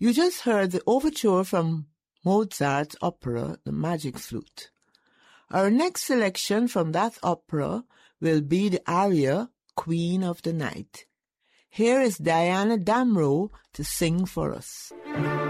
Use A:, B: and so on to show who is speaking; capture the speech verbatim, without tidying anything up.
A: You just heard the overture from Mozart's opera, The Magic Flute. Our next selection from that opera will be the aria, Queen of the Night. Here is Diana Damrau to sing for us.